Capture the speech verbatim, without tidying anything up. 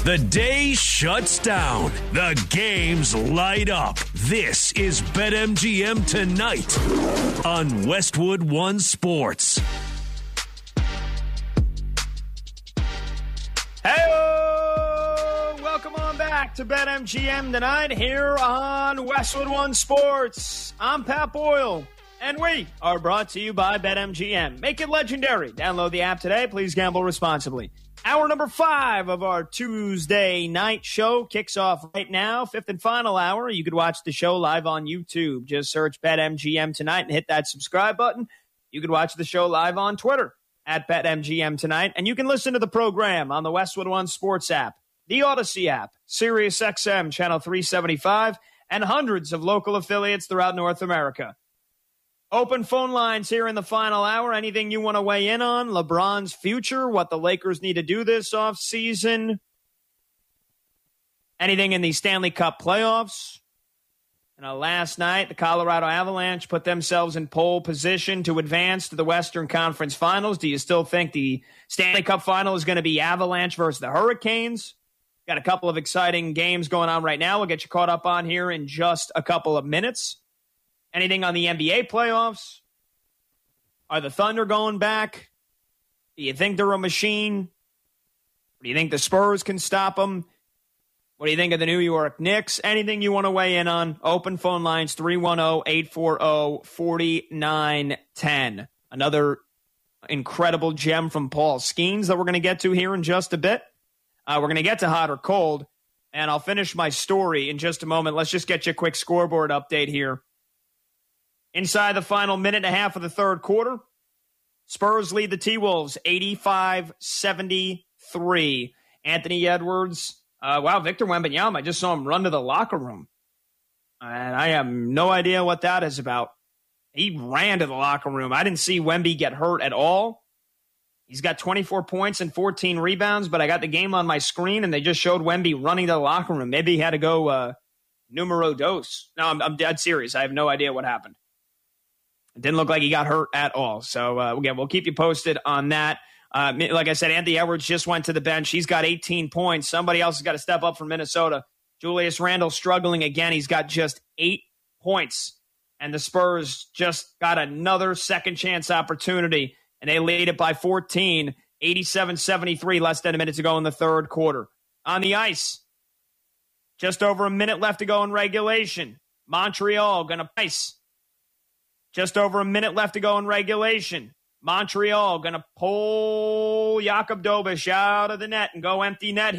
The day shuts down. The games light up. This is BetMGM Tonight on Westwood One Sports. Hey, welcome on back to BetMGM Tonight here on Westwood One Sports. I'm Pat Boyle, and we are brought to you by BetMGM. Make it legendary. Download the app today. Please gamble responsibly. Hour number five of our Tuesday night show kicks off right now. Fifth and final hour. You could watch the show live on YouTube. Just search BetMGM Tonight and hit that subscribe button. You could watch the show live on Twitter at BetMGM Tonight. And you can listen to the program on the Westwood One Sports app, the Odyssey app, Sirius X M Channel three seventy-five, and hundreds of local affiliates throughout North America. Open phone lines here in the final hour. Anything you want to weigh in on? LeBron's future, what the Lakers need to do this offseason? Anything in the Stanley Cup playoffs? You know, last night, the Colorado Avalanche put themselves in pole position to advance to the Western Conference Finals. Do you still think the Stanley Cup final is going to be Avalanche versus the Hurricanes? Got a couple of exciting games going on right now. We'll get you caught up on here in just a couple of minutes. Anything on the N B A playoffs? Are the Thunder going back? Do you think they're a machine? Or do you think the Spurs can stop them? What do you think of the New York Knicks? Anything you want to weigh in on? Open phone lines, three one zero, eight four zero, four nine one zero. Another incredible gem from Paul Skeens that we're going to get to here in just a bit. Uh, we're going to get to hot or cold, and I'll finish my story in just a moment. Let's just get you a quick scoreboard update here. Inside the final minute and a half of the third quarter, Spurs lead the T-Wolves eighty-five seventy-three. Anthony Edwards, uh, wow, Victor Wembanyama, I just saw him run to the locker room. And I have no idea what that is about. He ran to the locker room. I didn't see Wemby get hurt at all. He's got twenty-four points and fourteen rebounds, but I got the game on my screen, and they just showed Wemby running to the locker room. Maybe he had to go uh, numero dos. No, I'm, I'm dead serious. I have no idea what happened. It didn't look like he got hurt at all. So, uh, again, we'll keep you posted on that. Uh, like I said, Anthony Edwards just went to the bench. He's got eighteen points. Somebody else has got to step up for Minnesota. Julius Randle struggling again. He's got just eight points. And the Spurs just got another second chance opportunity, and they lead it by fourteen, eighty-seven seventy-three, less than a minute to go in the third quarter. On the ice, just over a minute left to go in regulation. Montreal going to ice. Just over a minute left to go in regulation. Montreal going to pull Jakub Dobeš out of the net and go empty net